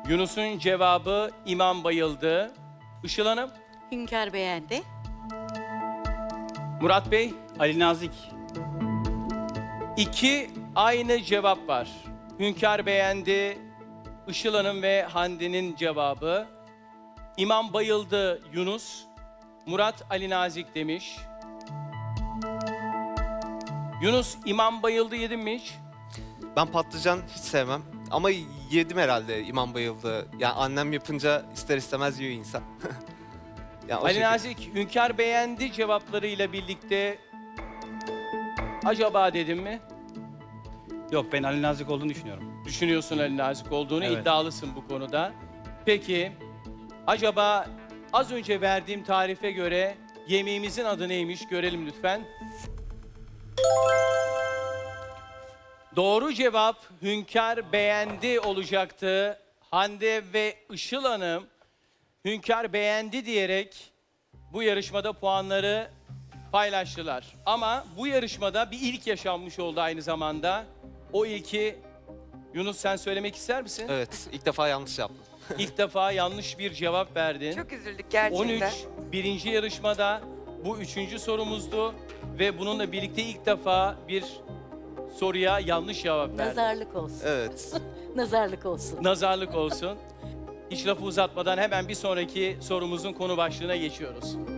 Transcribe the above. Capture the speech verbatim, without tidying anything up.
Yunus'un cevabı İmam bayıldı. Işıl Hanım, Hünkar beğendi. Murat Bey, Ali Nazik. iki aynı cevap var. Hünkar beğendi, Işıl Hanım ve Hande'nin cevabı. İmam bayıldı Yunus, Murat Ali Nazik demiş. Yunus, İmam bayıldı yedin mi hiç? Ben patlıcan hiç sevmem. Ama yedim herhalde imam bayıldı. Yani annem yapınca ister istemez yiyor insan. Yani o Ali şekilde. Nazik, Hünkar beğendi cevaplarıyla birlikte acaba dedim mi? Yok, ben Ali Nazik olduğunu düşünüyorum. Düşünüyorsun Ali Nazik olduğunu, Evet. iddialısın bu konuda. Peki, acaba az önce verdiğim tarife göre yemeğimizin adı neymiş görelim lütfen. Doğru cevap Hünkar beğendi olacaktı. Hande ve Işıl Hanım Hünkar beğendi diyerek bu yarışmada puanları paylaştılar. Ama bu yarışmada bir ilk yaşanmış oldu aynı zamanda. O ilki Yunus sen söylemek ister misin? Evet, ilk defa yanlış yaptım. İlk defa yanlış bir cevap verdin. Çok üzüldük gerçekten. on üç birinci yarışmada bu üçüncü sorumuzdu ve bununla birlikte ilk defa bir soruya yanlış cevap verdin. Nazarlık olsun. Evet. Nazarlık olsun. Nazarlık olsun. Hiç lafı uzatmadan hemen bir sonraki sorumuzun konu başlığına geçiyoruz.